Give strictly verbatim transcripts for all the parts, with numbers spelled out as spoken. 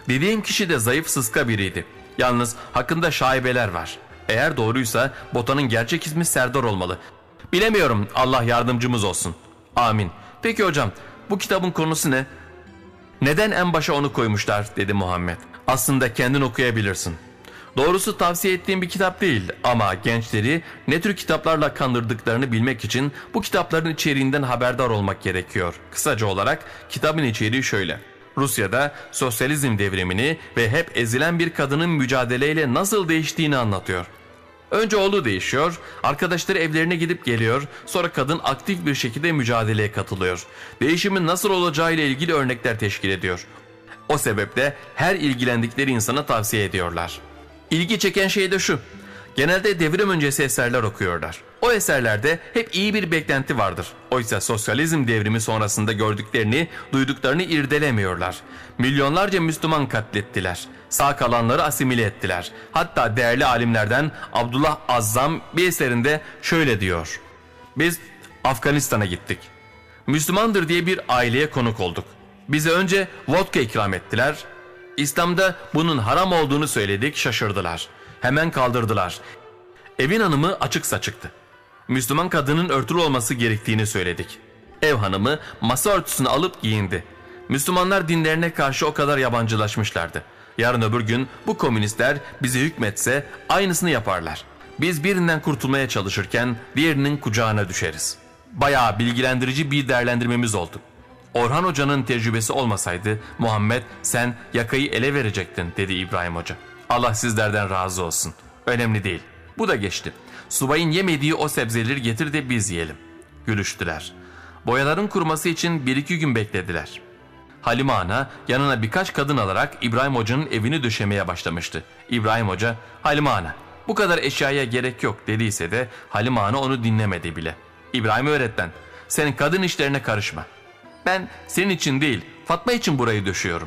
Dediğim kişi de zayıf sıska biriydi. Yalnız hakkında şaibeler var. Eğer doğruysa Bota'nın gerçek ismi Serdar olmalı. Bilemiyorum, Allah yardımcımız olsun. Amin. Peki hocam, bu kitabın konusu ne? Neden en başa onu koymuşlar dedi Muhammed. Aslında kendin okuyabilirsin. Doğrusu tavsiye ettiğim bir kitap değil ama gençleri ne tür kitaplarla kandırdıklarını bilmek için bu kitapların içeriğinden haberdar olmak gerekiyor. Kısaca olarak kitabın içeriği şöyle. Rusya'da sosyalizm devrimini ve hep ezilen bir kadının mücadeleyle nasıl değiştiğini anlatıyor. Önce oğlu değişiyor, arkadaşları evlerine gidip geliyor, sonra kadın aktif bir şekilde mücadeleye katılıyor. Değişimin nasıl olacağıyla ilgili örnekler teşkil ediyor. O sebeple her ilgilendikleri insana tavsiye ediyorlar. İlgi çeken şey de şu, genelde devrim öncesi eserler okuyorlar. O eserlerde hep iyi bir beklenti vardır. Oysa sosyalizm devrimi sonrasında gördüklerini, duyduklarını irdelemiyorlar. Milyonlarca Müslüman katlettiler. Sağ kalanları asimile ettiler. Hatta değerli alimlerden Abdullah Azzam bir eserinde şöyle diyor. Biz Afganistan'a gittik. Müslümandır diye bir aileye konuk olduk. Bize önce vodka ikram ettiler. İslam'da bunun haram olduğunu söyledik, şaşırdılar. Hemen kaldırdılar. Evin hanımı açık saçıktı. Müslüman kadının örtülü olması gerektiğini söyledik. Ev hanımı masa örtüsünü alıp giyindi. Müslümanlar dinlerine karşı o kadar yabancılaşmışlardı. Yarın öbür gün bu komünistler bize hükmetse aynısını yaparlar. Biz birinden kurtulmaya çalışırken diğerinin kucağına düşeriz. Bayağı bilgilendirici bir değerlendirmemiz oldu. Orhan Hoca'nın tecrübesi olmasaydı Muhammed sen yakayı ele verecektin dedi İbrahim Hoca. Allah sizlerden razı olsun. Önemli değil. Bu da geçti. Subayın yemediği o sebzeleri getir de biz yiyelim. Gülüştüler. Boyaların kuruması için bir iki gün beklediler. Halime Ana yanına birkaç kadın alarak İbrahim Hoca'nın evini döşemeye başlamıştı. İbrahim Hoca, Halime Ana bu kadar eşyaya gerek yok dediyse de Halime Ana onu dinlemedi bile. İbrahim öğretmen, senin kadın işlerine karışma. Ben senin için değil, Fatma için burayı döşüyorum.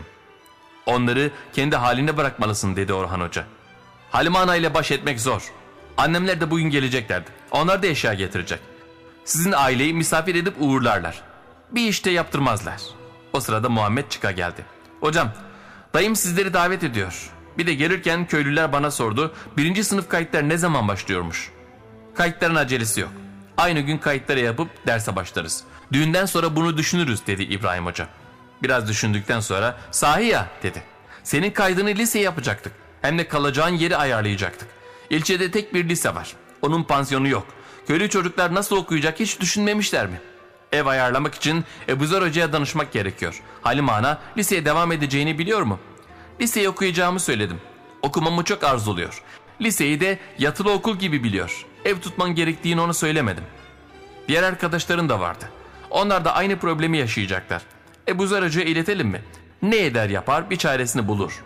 Onları kendi haline bırakmalısın dedi Orhan Hoca. Halime Ana ile baş etmek zor. Annemler de bugün geleceklerdi. Onlar da eşya getirecek. Sizin aileyi misafir edip uğurlarlar. Bir işte yaptırmazlar. O sırada Muhammed çıka geldi. Hocam, dayım sizleri davet ediyor. Bir de gelirken köylüler bana sordu. Birinci sınıf kayıtlar ne zaman başlıyormuş? Kayıtların acelesi yok. Aynı gün kayıtları yapıp derse başlarız. Düğünden sonra bunu düşünürüz dedi İbrahim Hoca. Biraz düşündükten sonra sahi ya dedi. Senin kaydını liseye yapacaktık. Hem de kalacağın yeri ayarlayacaktık. İlçede tek bir lise var. Onun pansiyonu yok. Köylü çocuklar nasıl okuyacak hiç düşünmemişler mi? Ev ayarlamak için Ebuzer Hoca'ya danışmak gerekiyor. Halime Ana liseye devam edeceğini biliyor mu? Liseyi okuyacağımı söyledim. Okumamı çok arzuluyor. Liseyi de yatılı okul gibi biliyor. Ev tutman gerektiğini ona söylemedim. Diğer arkadaşların da vardı. Onlar da aynı problemi yaşayacaklar. Ebuzer Hoca'ya iletelim mi? Ne eder yapar bir çaresini bulur.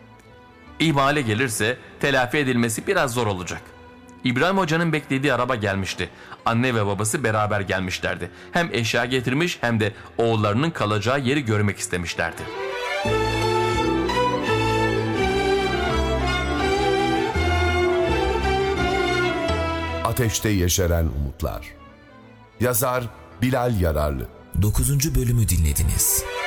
İhmale gelirse telafi edilmesi biraz zor olacak. İbrahim Hoca'nın beklediği araba gelmişti. Anne ve babası beraber gelmişlerdi. Hem eşya getirmiş hem de oğullarının kalacağı yeri görmek istemişlerdi. Ateşte Yeşeren Umutlar. Yazar Bilal Yararlı. dokuzuncu bölümü dinlediniz.